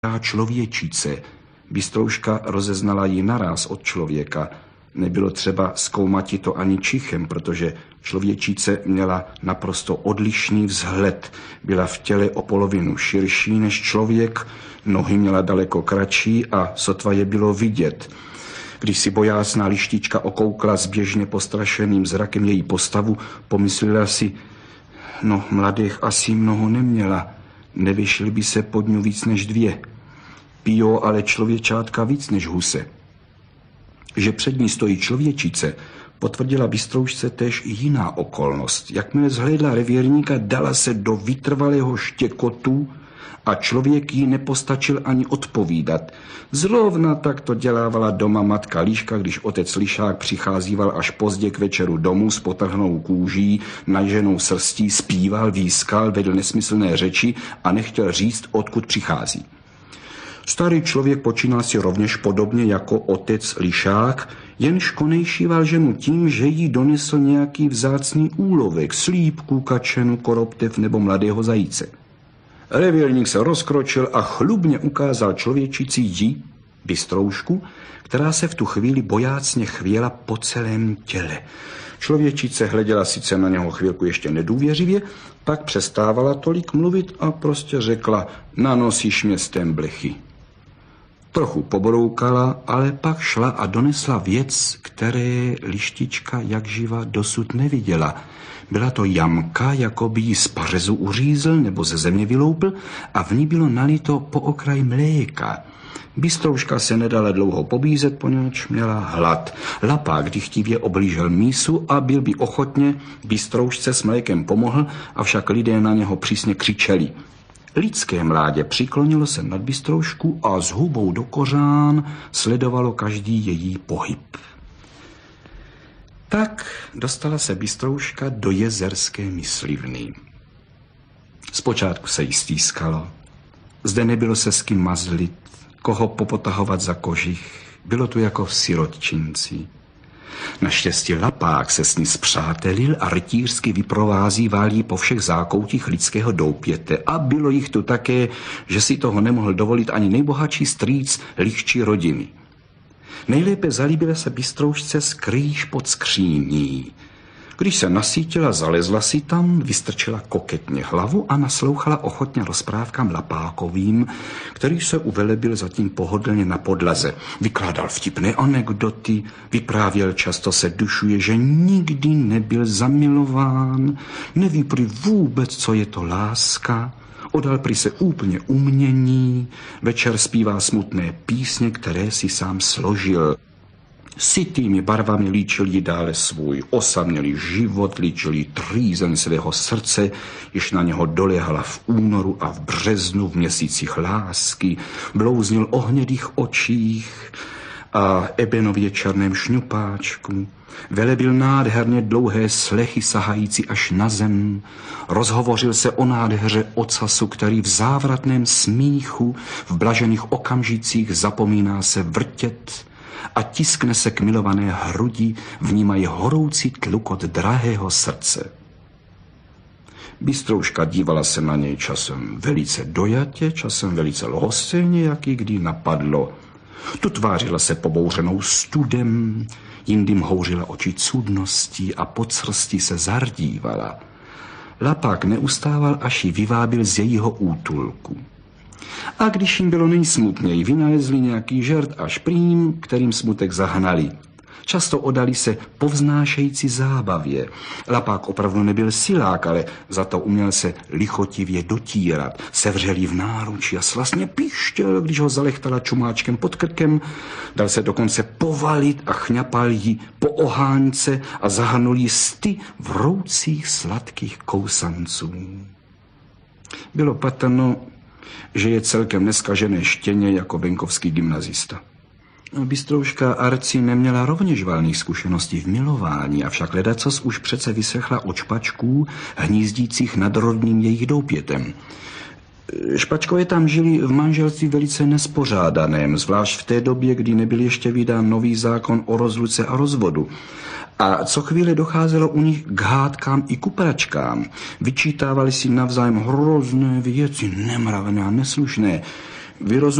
člověčice. Bystrouška rozeznala ji naráz od člověka. Nebylo třeba zkoumati to ani čichem, protože člověčice měla naprosto odlišný vzhled. Byla v těle o polovinu širší než člověk, nohy měla daleko kratší a sotva je bylo vidět. Když si bojácná lištička okoukla zběžně postrašeným zrakem její postavu, pomyslela si, no mladých asi mnoho neměla, nevyšly by se pod ňu víc než 2. Pijou ale člověčátka víc než huse. Že před ní stojí člověčice, potvrdila bystroušce též jiná okolnost. Jakmile zhlédla revírníka, dala se do vytrvalého štěkotu a člověk jí nepostačil ani odpovídat. Zrovna tak to dělávala doma matka Líška, když otec Lišák přicházíval až pozdě k večeru domů s potrhnou kůží, naženou srstí, zpíval, výskal, vedl nesmyslné řeči a nechtěl říct, odkud přichází. Starý člověk počínal si rovněž podobně jako otec Lišák, jenž konejšíval ženu tím, že jí donesl nějaký vzácný úlovek, slípku, kačenu, koroptev nebo mladého zajíce. Revírník se rozkročil a chlubně ukázal člověčici jí, bystroušku, která se v tu chvíli bojácně chvěla po celém těle. Člověčice hleděla sice na něho chvilku ještě nedůvěřivě, pak přestávala tolik mluvit a prostě řekla, nanosíš mě stem blechy. Trochu pobroukala, ale pak šla a donesla věc, které lištička jak živa dosud neviděla. Byla to jamka, jako by ji z pařezu uřízl nebo ze země vyloupl a v ní bylo nalito po okraj mléka. Bystrouška se nedala dlouho pobízet, poněvadž měla hlad. Lapák dychtivě oblížel mísu a byl by ochotně bystroušce s mlékem pomohl, avšak lidé na něho přísně křičeli. Lidské mládě přiklonilo se nad bystroušku a s hubou do kořán sledovalo každý její pohyb. Tak dostala se bystrouška do jezerské myslivny. Zpočátku se jí stýskalo. Zde nebylo se s kým mazlit, koho popotahovat za kožich. Bylo tu jako v sirotčinci. Naštěstí Lapák se s ní spřátelil a rytířsky vyprovázíval jí po všech zákoutích lidského doupěte. A bylo jich tu také, že si toho nemohl dovolit ani nejbohatší strýc lichčí rodiny. Nejlépe zalíbila se bystroušce skrýš pod skříní. Když se nasítila, zalezla si tam, vystrčila koketně hlavu a naslouchala ochotně rozprávkám Lapákovým, který se uvelebil zatím pohodlně na podlaze. Vykládal vtipné anekdoty, vyprávěl, často se dušuje, že nikdy nebyl zamilován, neví prý vůbec, co je to láska, odal prý se úplně umění, večer zpívá smutné písně, které si sám složil. Sytými barvami líčil jí dále svůj osamělý život, líčil jí trýzen svého srdce, jež na něho doléhala v únoru a v březnu v měsících lásky, blouznil o hnědých očích a ebenově černém šňupáčku, velebil nádherně dlouhé slechy sahající až na zem, rozhovořil se o nádheře ocasu, který v závratném smíchu, v blažených okamžicích zapomíná se vrtět a tiskne se k milované hrudi, vnímají horoucí tlukot drahého srdce. Bystrouška dívala se na něj časem velice dojatě, časem velice lhostejně, jak jí kdy napadlo. Tu tvářila se pobouřenou studem, jindy houřila oči cudností a pod srstí se zardívala. Lapák neustával, až ji vyvábil z jejího útulku. A když jim bylo nejsmutněji, vynalezli nějaký žert a šprým, kterým smutek zahnali. Často odali se povznášející zábavě. Lapák opravdu nebyl silák, ale za to uměl se lichotivě dotírat. Sevřelý v náručí a slastně pištěl, když ho zalechtala čumáčkem pod krkem. Dal se dokonce povalit a chňapal jí po ohánce a zahrnul jí sty vroucích sladkých kousanců. Bylo patrno, že je celkem neskažené štěně jako venkovský gymnazista. Bystrouška Arci neměla rovněž valných zkušeností v milování, avšak ledacos už přece vyslechla od špačků hnízdících nad rodným jejich doupětem. Špačkové tam žili v manželství velice nespořádaném, zvlášť v té době, kdy nebyl ještě vydán nový zákon o rozluce a rozvodu. A co chvíli docházelo u nich k hádkám i kupračkám. Vyčítávali si navzájem hrozné věci, nemravné a neslušné. Vyrozuměl